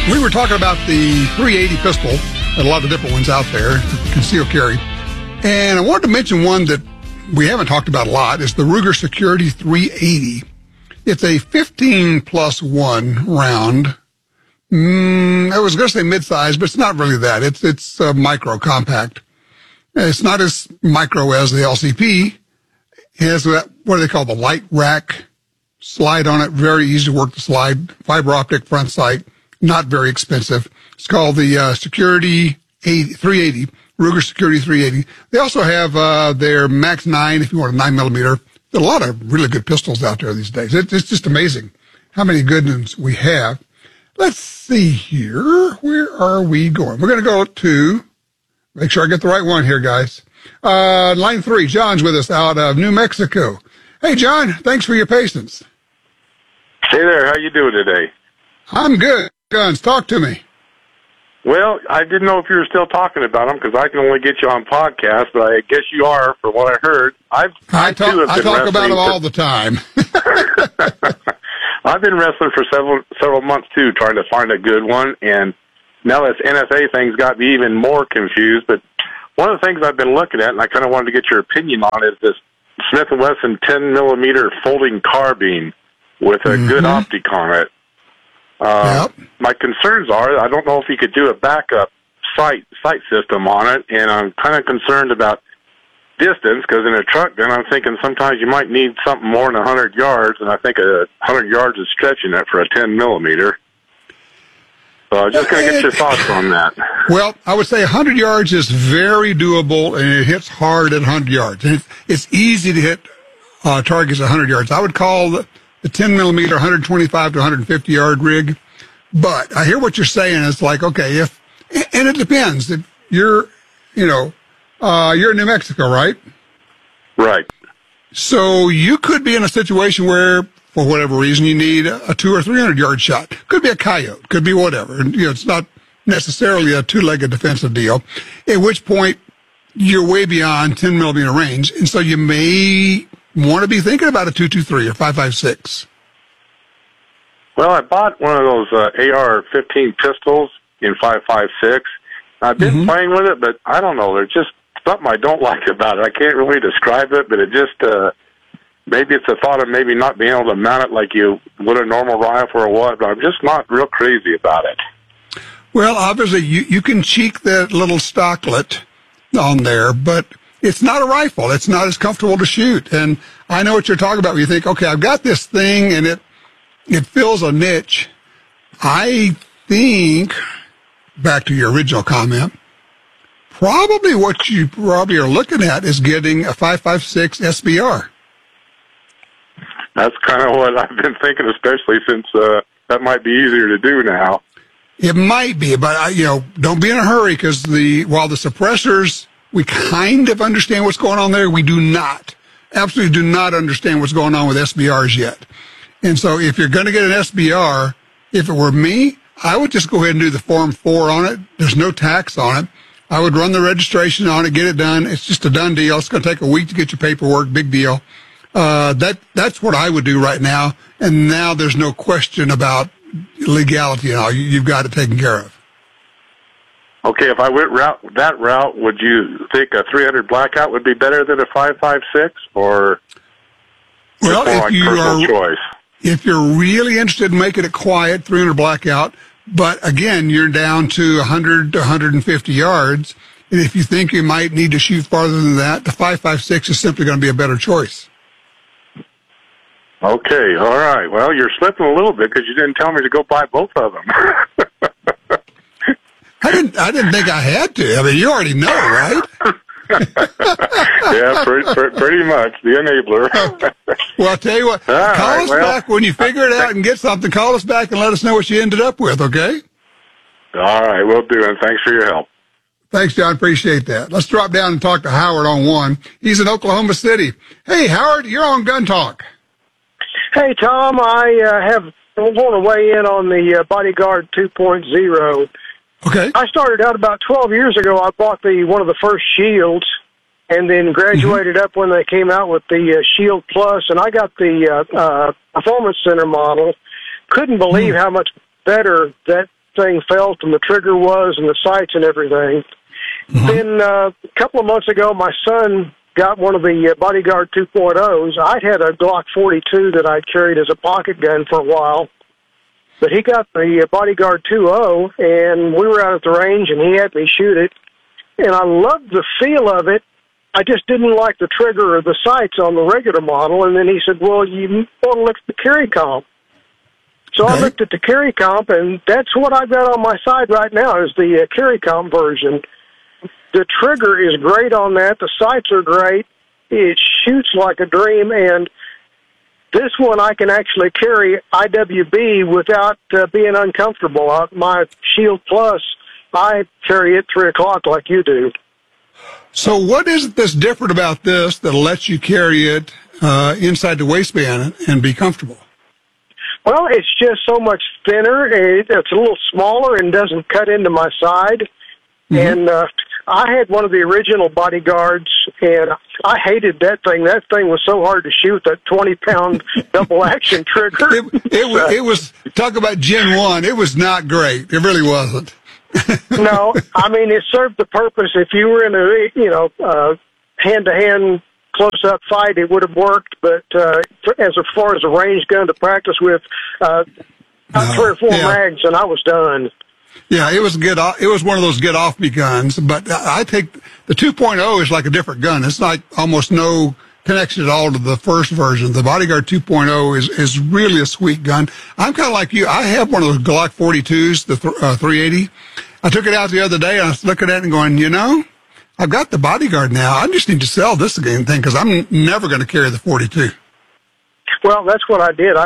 We were talking about the 380 pistol, and a lot of different ones out there, concealed carry. And I wanted to mention one that we haven't talked about a lot, is the Ruger Security 380. It's a 15+1 round. I was going to say mid-size, but it's not really that. It's micro, compact. It's not as micro as the LCP. It has what do they call the light rack slide on it. Very easy to work the slide. Fiber optic front sight. Not very expensive. It's called the Security 380, Ruger Security 380. They also have their Max 9 if you want a 9mm. There are a lot of really good pistols out there these days. It's just amazing how many good ones we have. Let's see here. Where are we going? We're going to go to, make sure I get the right one here, guys. Line 3, John's with us out of New Mexico. Hey, John, thanks for your patience. Hey there, how you doing today? I'm good. Guns, talk to me. Well, I didn't know if you were still talking about them because I can only get you on podcast, but I guess you are, from what I heard. I talk about them all the time. I've been wrestling for several months, too, trying to find a good one, and now this NFA thing's got me even more confused. But one of the things I've been looking at, and I kind of wanted to get your opinion on, is this Smith & Wesson 10mm folding carbine with a good optic on it. My concerns are, I don't know if you could do a backup sight system on it, and I'm kind of concerned about distance, because in a truck gun, I'm thinking sometimes you might need something more than 100 yards, and I think 100 yards is stretching it for a 10mm. So I'm just going to get your thoughts on that. Well, I would say 100 yards is very doable, and it hits hard at 100 yards. And it's easy to hit targets at 100 yards. I would call the 10mm 125 to 150 yard rig. But I hear what you're saying. It's like, okay, and it depends. If you're in New Mexico, right? Right. So you could be in a situation where, for whatever reason, you need a 200 or 300 yard shot. Could be a coyote. Could be whatever. And, it's not necessarily a two-legged defensive deal, at which point you're way beyond 10mm range. And so you may want to be thinking about a 223 or 5.56. Well, I bought one of those AR-15 pistols in 5.56. I've been playing with it, but I don't know. There's just something I don't like about it. I can't really describe it, but it just, maybe it's a thought of maybe not being able to mount it like you would a normal rifle or what, but I'm just not real crazy about it. Well, obviously, you can cheek that little stocklet on there, but it's not a rifle. It's not as comfortable to shoot. And I know what you're talking about when you think, okay, I've got this thing, and it fills a niche. I think, back to your original comment, probably what you are looking at is getting a 5.56 SBR. That's kind of what I've been thinking, especially since that might be easier to do now. It might be, but don't be in a hurry, because while the suppressors, we kind of understand what's going on there, we do not, absolutely do not understand what's going on with SBRs yet. And so if you're going to get an SBR, if it were me, I would just go ahead and do the Form 4 on it. There's no tax on it. I would run the registration on it, get it done. It's just a done deal. It's going to take a week to get your paperwork. Big deal. That's what I would do right now. And now there's no question about legality and all. You've got it taken care of. Okay, if I went that route, would you think a 300 blackout would be better than a 5.56, or well, choice? If you're really interested in making it quiet, 300 blackout, but again, you're down to 100 to 150 yards, and if you think you might need to shoot farther than that, the 5.56 is simply going to be a better choice. Okay, all right. Well, you're slipping a little bit because you didn't tell me to go buy both of them. I didn't think I had to. I mean, you already know, right? Yeah, pretty much. The enabler. Well, I'll tell you what. Call us back when you figure it out and get something. Call us back and let us know what you ended up with, okay? All right, we'll do, and thanks for your help. Thanks, John. Appreciate that. Let's drop down and talk to Howard on one. He's in Oklahoma City. Hey, Howard, you're on Gun Talk. Hey, Tom, I want to weigh in on the Bodyguard 2.0. Okay. I started out about 12 years ago. I bought one of the first Shields, and then graduated up when they came out with the Shield Plus, and I got the Performance Center model. Couldn't believe how much better that thing felt and the trigger was and the sights and everything. Then a couple of months ago, my son got one of the Bodyguard 2.0s. I'd had a Glock 42 that I'd carried as a pocket gun for a while. But he got the Bodyguard 2.0, and we were out at the range, and he had me shoot it. And I loved the feel of it. I just didn't like the trigger or the sights on the regular model. And then he said, well, you want to look at the carry comp. So I looked at the carry comp, and that's what I've got on my side right now is the carry comp version. The trigger is great on that. The sights are great. It shoots like a dream, and this one I can actually carry IWB without being uncomfortable. My Shield Plus, I carry it 3 o'clock like you do. So what is it that's different about this that lets you carry it inside the waistband and be comfortable? Well, it's just so much thinner. It's a little smaller and doesn't cut into my side. And I had one of the original Bodyguards, and I hated that thing. That thing was so hard to shoot, that 20-pound double-action trigger. It was, talk about Gen 1, it was not great. It really wasn't. No, I mean, it served the purpose. If you were in a, hand-to-hand close-up fight, it would have worked. But as far as a range gun to practice with, 3 or 4 mags, and I was done. Yeah, it was good. It was one of those get off me guns, but I think the 2.0 is like a different gun. It's like almost no connection at all to the first version. The Bodyguard 2.0 is really a sweet gun. I'm kind of like you. I have one of those Glock 42s, the 380. I took it out the other day, and I was looking at it and going, I've got the Bodyguard now. I just need to sell this again thing because I'm never going to carry the 42. Well, that's what I did. I